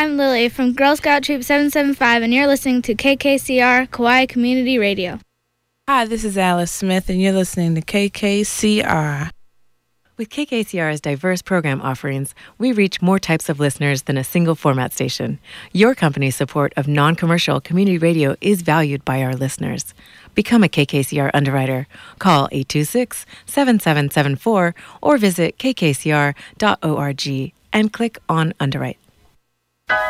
I'm Lily from Girl Scout Troop 775, and you're listening to KKCR Kauai Community Radio. Hi, this is Alice Smith, and you're listening to KKCR. With KKCR's diverse program offerings, we reach more types of listeners than a single format station. Your company's support of non-commercial community radio is valued by our listeners. Become a KKCR underwriter. Call 826-7774 or visit kkcr.org and click on Underwrite.